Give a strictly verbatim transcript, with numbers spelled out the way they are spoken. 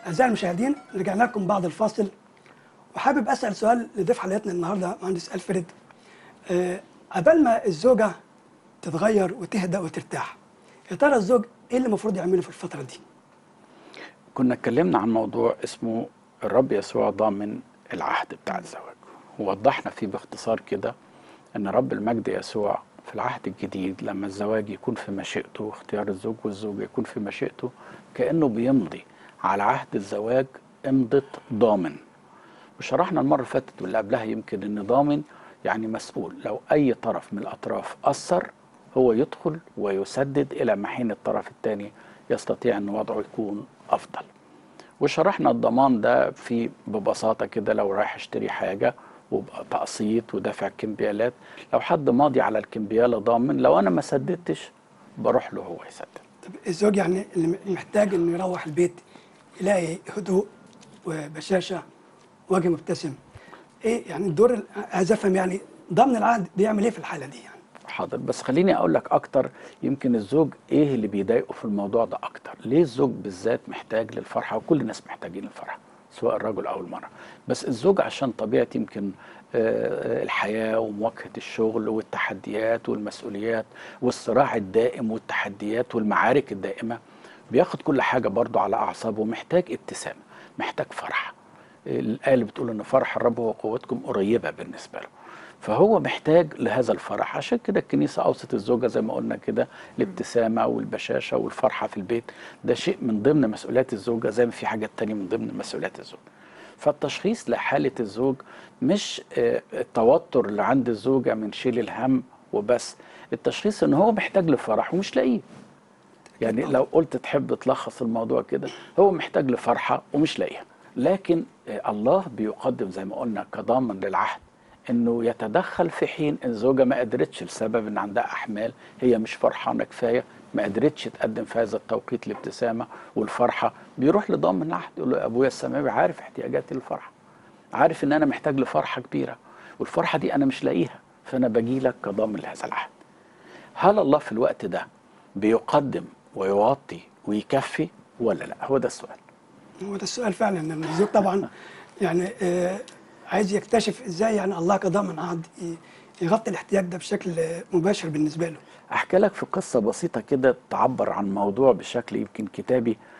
أعزائي المشاهدين، رجعنا لكم بعد الفاصل، وحابب أسأل سؤال لضيف حلقتنا النهارده مهندس ألفريد. آه، قبل ما الزوجة تتغير وتهدأ وترتاح، يا ترى الزوج إيه اللي المفروض يعمله في الفترة دي؟ كنا اتكلمنا عن موضوع اسمه الرب يسوع ضامن العهد بتاع الزواج، ووضحنا فيه باختصار كده ان رب المجد يسوع في العهد الجديد لما الزواج يكون في مشيئته واختيار الزوج والزوجة يكون في مشيئته، كأنه بيمضي على عهد الزواج امضة ضامن. وشرحنا المرة اللي فاتت واللي قبلها يمكن ان ضامن يعني مسؤول، لو اي طرف من الاطراف اثر هو يدخل ويسدد الى ما حين الطرف الثاني يستطيع ان وضعه يكون افضل. وشرحنا الضمان ده في ببساطة كده، لو رايح اشتري حاجة وتقسيط ودافع كمبيالات، لو حد ماضي على الكمبيالة ضامن، لو أنا ما سددتش بروح له هو يسدد. طب الزوج يعني اللي محتاج إنه يروح البيت يلاقي هدوء وبشاشة وجه مبتسم، إيه يعني الدور ال- عايز أفهم يعني ضمن العقد بيعمل إيه في الحالة دي يعني؟ حاضر، بس خليني أقول لك أكتر. يمكن الزوج إيه اللي بيضايقه في الموضوع ده أكتر؟ ليه الزوج بالذات محتاج للفرحة؟ وكل الناس محتاجين للفرحة سواء الرجل أو المرأة، بس الزوج عشان طبيعة يمكن آه، الحياة ومواجهة الشغل والتحديات والمسؤوليات والصراع الدائم والتحديات والمعارك الدائمة، بياخد كل حاجة برضو على أعصابه، محتاج ابتسامة، محتاج فرحة. الآية اللي بتقول إن فرح الرب وقوتكم قريبة بالنسبة له، فهو محتاج لهذا الفرح. عشان كده الكنيسة أوصت الزوجة زي ما قلنا كده الابتسامة والبشاشة والفرحة في البيت، ده شيء من ضمن مسؤوليات الزوجة زي ما في حاجات تانية من ضمن مسؤوليات الزوج. فالتشخيص لحالة الزوج مش آه، التوتر اللي عند الزوجة من شيل الهم وبس، التشخيص إن هو محتاج لفرح ومش لاقيه. أكيد يعني طبعا. لو قلت تحب تلخص الموضوع كده، هو محتاج لفرحة ومش لاقيها، لكن آه، الله بيقدم زي ما قلنا كضامن للعهد انه يتدخل في حين الزوجة ما قدرتش لسبب ان عندها احمال، هي مش فرحانة كفاية، ما قدرتش تقدم في هذا التوقيت الابتسامة والفرحة، بيروح لضامن العهد يقول له ابويا السماوي عارف احتياجاتي للفرحة، عارف ان انا محتاج لفرحة كبيرة، والفرحة دي انا مش لاقيها، فانا باجي لك كضامن لهذا العهد. هل الله في الوقت ده بيقدم ويوطي ويكفي ولا لا؟ هو ده السؤال. هو ده السؤال فعلا، ان الزوج طبعا يعني آه، عايز يكتشف ازاي يعني الله كضامن عقد ي- يغطي الاحتياج ده بشكل آه، مباشر بالنسبه له. احكي لك في قصة بسيطة كده تعبر عن موضوع بشكل يمكن كتابي.